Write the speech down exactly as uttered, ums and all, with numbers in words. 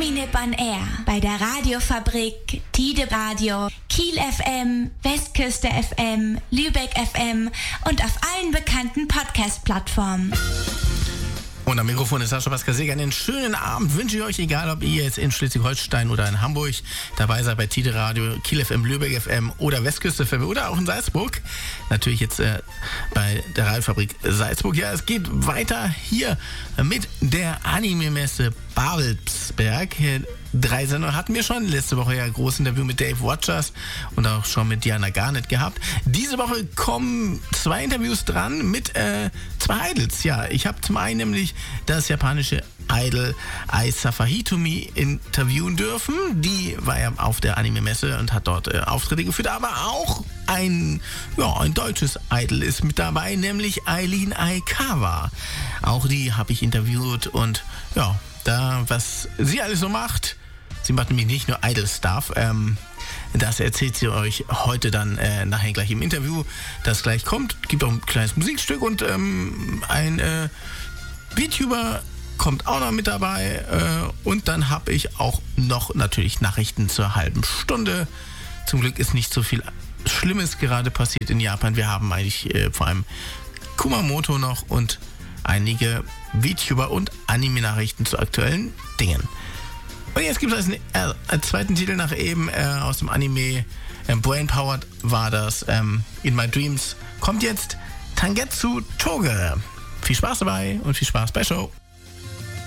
Anime on Air bei der Radiofabrik, Tide Radio, Kiel F M, Westküste F M, Lübeck F M und auf allen bekannten Podcast-Plattformen. Und am Mikrofon ist Sascha Pascal-Seger. Einen schönen Abend wünsche ich euch, egal ob ihr jetzt in Schleswig-Holstein oder in Hamburg dabei seid bei Tide Radio, Kiel F M, Lübeck F M oder Westküste F M oder auch in Salzburg. Natürlich jetzt äh, bei der Radiofabrik Salzburg. Ja, es geht weiter hier mit der Anime-Messe Babelsberg. Hier drei Sendungen hatten wir schon. Letzte Woche ja ein großes Interview mit Dave Watchers und auch schon mit Diana Garnett gehabt. Diese Woche kommen zwei Interviews dran mit äh, zwei Idols. Ja, ich habe zum einen nämlich das japanische Idol Aissafa Hitomi interviewen dürfen. Die war ja auf der Anime-Messe und hat dort äh, Auftritte geführt, aber auch ein, ja, ein deutsches Idol ist mit dabei, nämlich Eileen Aikawa. Auch die habe ich interviewt und ja, da, was sie alles so macht. Sie macht nämlich nicht nur Idol-Stuff. Ähm, das erzählt sie euch heute dann äh, nachher gleich im Interview, das gleich kommt. Gibt auch ein kleines Musikstück und ähm, ein äh, VTuber kommt auch noch mit dabei. Äh, und dann habe ich auch noch natürlich Nachrichten zur halben Stunde. Zum Glück ist nicht so viel Schlimmes gerade passiert in Japan. Wir haben eigentlich äh, vor allem Kumamoto noch und einige VTuber und Anime-Nachrichten zu aktuellen Dingen. Und jetzt gibt es einen, äh, einen zweiten Titel nach eben äh, aus dem Anime. Äh, Brain Powered war das. Ähm, In My Dreams kommt jetzt Tangetsu Toge. Viel Spaß dabei und viel Spaß bei Show.